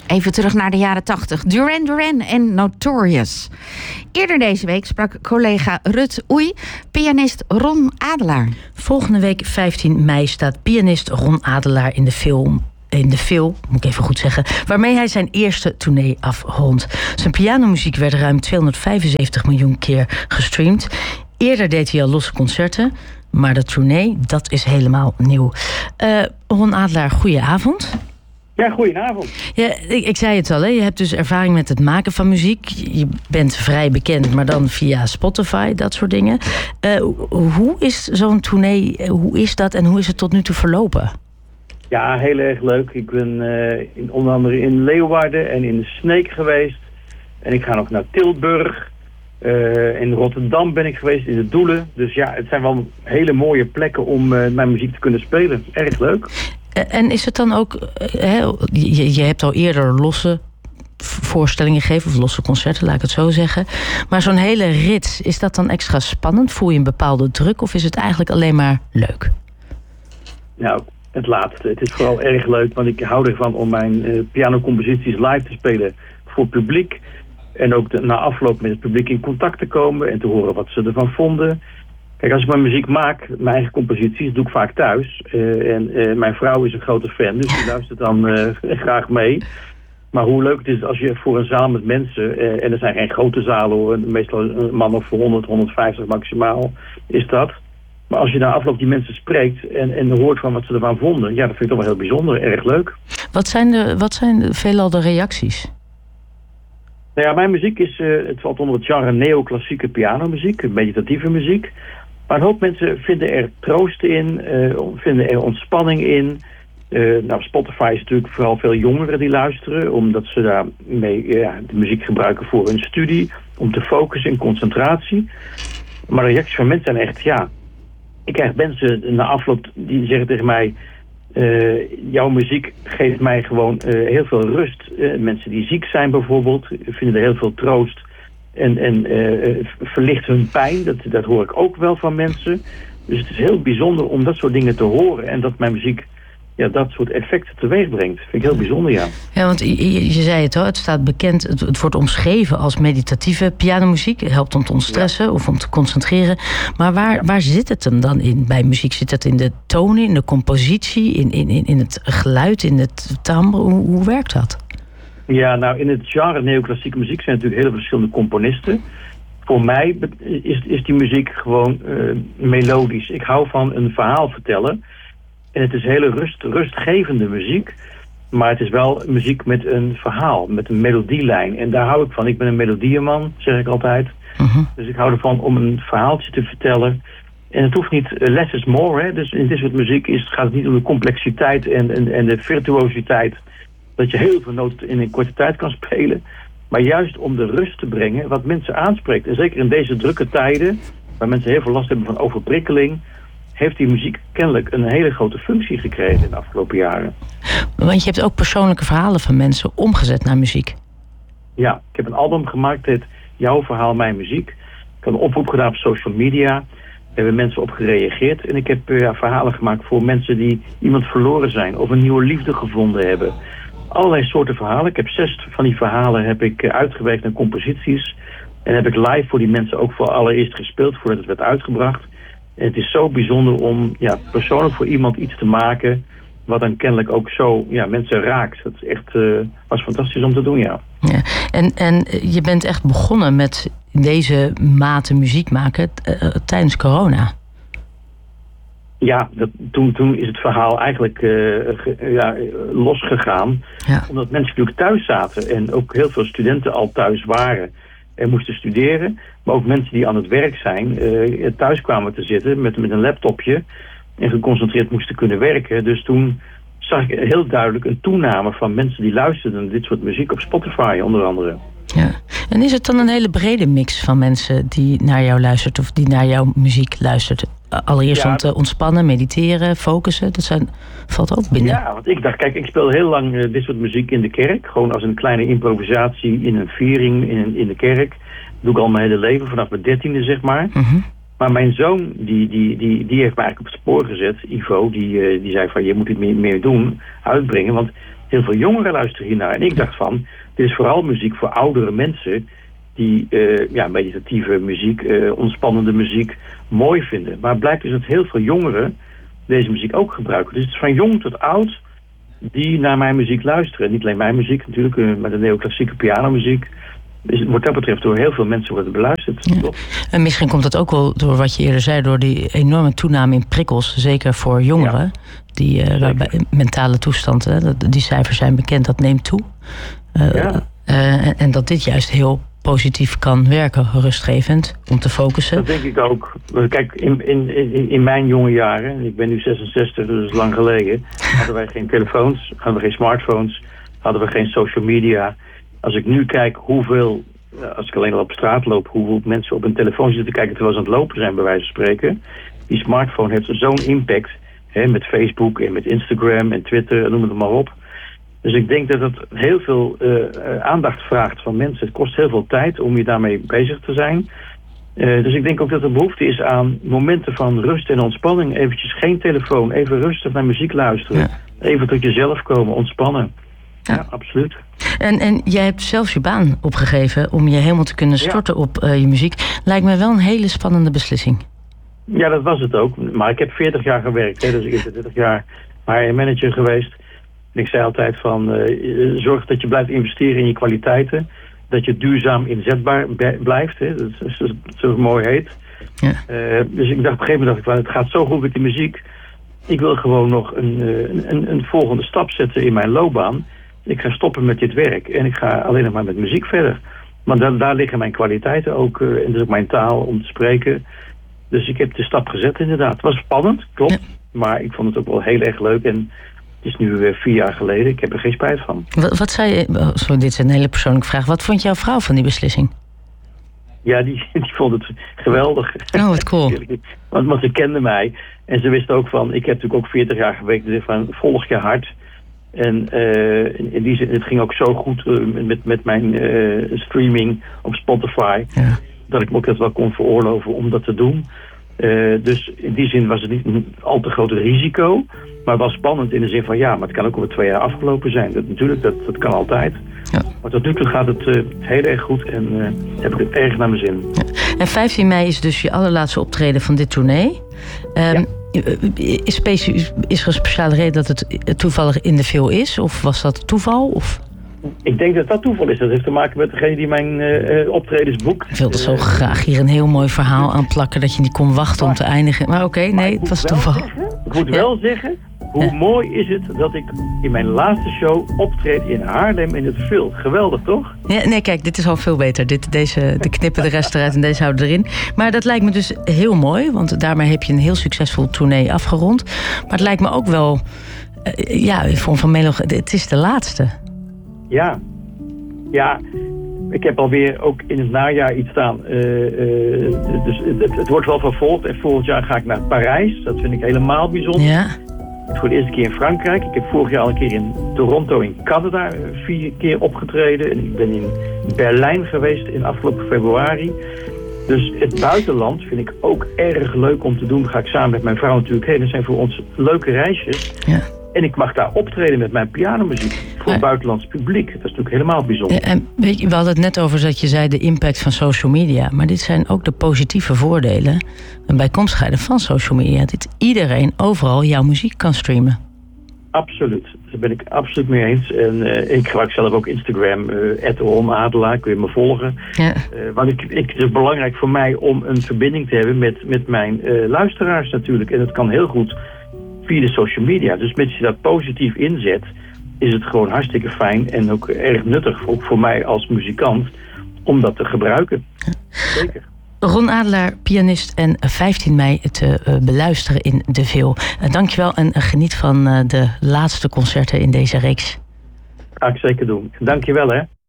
Even terug naar de jaren 80. Duran Duran en Notorious. Eerder deze week sprak collega Rut Oei pianist Ron Adelaar. Volgende week 15 mei staat pianist Ron Adelaar in de film, moet ik even goed zeggen, waarmee hij zijn eerste tournee afrondt. Zijn pianomuziek werd ruim 275 miljoen keer gestreamd. Eerder deed hij al losse concerten, maar de tournee, dat is helemaal nieuw. Ron Adelaar, goedenavond. Ja, goedenavond. Ja, ik zei het al, hè? Je hebt dus ervaring met het maken van muziek. Je bent vrij bekend, maar dan via Spotify, dat soort dingen. Hoe is zo'n tournee, hoe is dat en hoe is het tot nu toe verlopen? Ja, heel erg leuk. Ik ben onder andere in Leeuwarden en in de Sneek geweest. En ik ga nog naar Tilburg. In Rotterdam ben ik geweest, in de Doelen. Dus ja, het zijn wel hele mooie plekken om mijn muziek te kunnen spelen. Erg leuk. En is het dan ook, je hebt al eerder losse voorstellingen gegeven, of losse concerten, laat ik het zo zeggen. Maar zo'n hele rit, is dat dan extra spannend? Voel je een bepaalde druk of is het eigenlijk alleen maar leuk? Nou, het laatste. Het is vooral erg leuk, want ik hou ervan om mijn pianocomposities live te spelen voor het publiek. En ook na afloop met het publiek in contact te komen en te horen wat ze ervan vonden. Kijk, als ik mijn muziek maak, mijn eigen composities, doe ik vaak thuis. Mijn vrouw is een grote fan, dus die luistert dan graag mee. Maar hoe leuk het is als je voor een zaal met mensen, en er zijn geen grote zalen hoor, meestal een man of 100, 150 maximaal is dat. Maar als je na afloop die mensen spreekt en hoort van wat ze ervan vonden, ja, dat vind ik toch wel heel bijzonder, erg leuk. Wat zijn veelal de reacties? Nou ja, mijn muziek is, het valt onder het genre neoclassieke pianomuziek, meditatieve muziek. Maar een hoop mensen vinden er troost in, vinden er ontspanning in. Spotify is natuurlijk vooral veel jongeren die luisteren, omdat ze daarmee de muziek gebruiken voor hun studie, om te focussen in concentratie. Maar de reacties van mensen zijn echt, ik krijg mensen na afloop die zeggen tegen mij, jouw muziek geeft mij gewoon heel veel rust. Mensen die ziek zijn bijvoorbeeld, vinden er heel veel troost. En verlicht hun pijn, dat hoor ik ook wel van mensen. Dus het is heel bijzonder om dat soort dingen te horen. En dat mijn muziek dat soort effecten teweeg brengt. Vind ik heel bijzonder, ja. Ja, want je zei het al, het staat bekend, het wordt omschreven als meditatieve pianomuziek. Het helpt om te ontstressen of om te concentreren. Maar waar zit het hem dan in bij muziek? Zit het in de tonen, in de compositie, in het geluid, in het timbre? Hoe werkt dat? Ja, nou, in het genre neoclassieke muziek zijn natuurlijk hele verschillende componisten. Voor mij is die muziek gewoon melodisch. Ik hou van een verhaal vertellen. En het is hele rustgevende muziek. Maar het is wel muziek met een verhaal, met een melodielijn. En daar hou ik van. Ik ben een melodieënman, zeg ik altijd. Uh-huh. Dus ik hou ervan om een verhaaltje te vertellen. En het hoeft niet less is more. Hè? Dus in dit soort muziek gaat het niet om de complexiteit en de virtuositeit. Dat je heel veel noten in een korte tijd kan spelen. Maar juist om de rust te brengen wat mensen aanspreekt. En zeker in deze drukke tijden, waar mensen heel veel last hebben van overprikkeling, heeft die muziek kennelijk een hele grote functie gekregen in de afgelopen jaren. Want je hebt ook persoonlijke verhalen van mensen omgezet naar muziek. Ja, ik heb een album gemaakt, het Jouw Verhaal, Mijn Muziek. Ik heb een oproep gedaan op social media. Daar hebben mensen op gereageerd. En ik heb verhalen gemaakt voor mensen die iemand verloren zijn of een nieuwe liefde gevonden hebben. Allerlei soorten verhalen. Ik heb 6 van die verhalen uitgewerkt naar composities. En heb ik live voor die mensen ook voor allereerst gespeeld voordat het werd uitgebracht. En het is zo bijzonder om persoonlijk voor iemand iets te maken wat dan kennelijk ook zo mensen raakt. Dat is echt was fantastisch om te doen, ja. En je bent echt begonnen met deze mate muziek maken tijdens corona. Ja, toen is het verhaal eigenlijk losgegaan. Ja. Omdat mensen natuurlijk thuis zaten en ook heel veel studenten al thuis waren en moesten studeren. Maar ook mensen die aan het werk zijn thuis kwamen te zitten met een laptopje en geconcentreerd moesten kunnen werken. Dus toen zag ik heel duidelijk een toename van mensen die luisterden naar dit soort muziek op Spotify onder andere. Ja. En is het dan een hele brede mix van mensen die naar jou luistert of die naar jouw muziek luistert? Allereerst om te ontspannen, mediteren, focussen, valt ook binnen. Ja, want ik dacht, kijk, ik speel heel lang dit soort muziek in de kerk. Gewoon als een kleine improvisatie in een viering in de kerk. Dat doe ik al mijn hele leven, vanaf mijn 13e zeg maar. Uh-huh. Maar mijn zoon, die heeft me eigenlijk op het spoor gezet, Ivo. Die zei van, je moet dit meer doen, uitbrengen. Want heel veel jongeren luisteren hiernaar. En ik dacht van, dit is vooral muziek voor oudere mensen die meditatieve muziek, ontspannende muziek mooi vinden. Maar het blijkt dus dat heel veel jongeren deze muziek ook gebruiken. Dus het is van jong tot oud die naar mijn muziek luisteren. Niet alleen mijn muziek natuurlijk, maar de neoclassieke pianomuziek. Dus wat dat betreft door heel veel mensen wordt het beluisterd. Ja. En misschien komt dat ook wel door wat je eerder zei, door die enorme toename in prikkels, zeker voor jongeren. Ja. Waarbij mentale toestanden, die cijfers zijn bekend, dat neemt toe. En dat dit juist heel positief kan werken, rustgevend, om te focussen. Dat denk ik ook. Kijk, in mijn jonge jaren, ik ben nu 66, dus dat is lang geleden, hadden wij geen telefoons, hadden we geen smartphones, hadden we geen social media. Als ik nu kijk hoeveel, als ik alleen al op straat loop, hoeveel mensen op een telefoon zitten kijken terwijl ze aan het lopen zijn, bij wijze van spreken. Die smartphone heeft zo'n impact, met Facebook en met Instagram en Twitter, noem het maar op. Dus ik denk dat het heel veel aandacht vraagt van mensen. Het kost heel veel tijd om je daarmee bezig te zijn. Dus ik denk ook dat er behoefte is aan momenten van rust en ontspanning. Eventjes geen telefoon, even rustig naar muziek luisteren. Ja. Even tot jezelf komen, ontspannen. Ja, absoluut. En jij hebt zelfs je baan opgegeven om je helemaal te kunnen storten op je muziek. Lijkt me wel een hele spannende beslissing. Ja, dat was het ook. Maar ik heb 40 jaar gewerkt. Dus ik ben 30 jaar manager geweest. En ik zei altijd van, zorg dat je blijft investeren in je kwaliteiten. Dat je duurzaam inzetbaar blijft. Dat is zo mooi heet. Ja. Dus ik dacht op een gegeven moment, het gaat zo goed met die muziek. Ik wil gewoon nog een volgende stap zetten in mijn loopbaan. Ik ga stoppen met dit werk. En ik ga alleen nog maar met muziek verder. Maar daar liggen mijn kwaliteiten ook. En dat is ook mijn taal om te spreken. Dus ik heb de stap gezet inderdaad. Het was spannend, klopt. Ja. Maar ik vond het ook wel heel erg leuk. En het is nu 4 jaar geleden. Ik heb er geen spijt van. Wat zei je? Sorry, dit is een hele persoonlijke vraag. Wat vond jouw vrouw van die beslissing? Ja, die vond het geweldig. Oh, wat cool. Want ze kende mij. En ze wist ook van, ik heb natuurlijk ook 40 jaar gewerkt. Dus van, volg je hart. En in die zin, het ging ook zo goed met mijn streaming op Spotify. Ja. Dat ik me ook dat wel kon veroorloven om dat te doen. Dus in die zin was het niet een al te groot risico. Maar wel spannend in de zin van, ja, maar het kan ook over 2 jaar afgelopen zijn. Dat kan altijd. Ja. Maar tot nu toe gaat het heel erg goed en heb ik het erg naar mijn zin. Ja. En 15 mei is dus je allerlaatste optreden van dit tournee. Is er een speciale reden dat het toevallig in de Veil is? Of was dat toeval? Of? Ik denk dat dat toeval is. Dat heeft te maken met degene die mijn optredens boekt. Ik wilde zo graag hier een heel mooi verhaal aan plakken dat je niet kon wachten om te eindigen. Maar oké, nee, het was toeval. Ik moet wel zeggen, hoe mooi is het dat ik in mijn laatste show optreed in Haarlem in het Veil. Geweldig, toch? Ja, nee, kijk, dit is al veel beter. De knippen de rest eruit en deze houden erin. Maar dat lijkt me dus heel mooi, want daarmee heb je een heel succesvol tournee afgerond. Maar het lijkt me ook wel, in vorm van melancholie, het is de laatste. Ja, ik heb alweer ook in het najaar iets staan. Dus het wordt wel vervolgd. En volgend jaar ga ik naar Parijs. Dat vind ik helemaal bijzonder. Ja. Voor de eerste keer in Frankrijk. Ik heb vorig jaar al een keer in Toronto in Canada 4 keer opgetreden. En ik ben in Berlijn geweest in afgelopen februari. Dus het buitenland vind ik ook erg leuk om te doen. Daar ga ik samen met mijn vrouw natuurlijk heen. Dat zijn voor ons leuke reisjes. Ja. En ik mag daar optreden met mijn pianomuziek voor het buitenlands publiek. Dat is natuurlijk helemaal bijzonder. En weet je, we hadden het net over dat je zei de impact van social media. Maar dit zijn ook de positieve voordelen en bijkomstigheden van social media. Dat iedereen overal jouw muziek kan streamen. Absoluut. Daar ben ik absoluut mee eens. En ik gebruik zelf ook Instagram, @ronadelaar. Kun je me volgen. Ja. Want het is belangrijk voor mij om een verbinding te hebben met mijn luisteraars natuurlijk. En dat kan heel goed via de social media. Dus als je dat positief inzet, is het gewoon hartstikke fijn en ook erg nuttig, ook voor mij als muzikant, om dat te gebruiken. Ja. Zeker. Ron Adelaar, pianist en 15 mei te beluisteren in de Veil. Dankjewel en geniet van de laatste concerten in deze reeks. Ga ik zeker doen. Dankjewel, hè.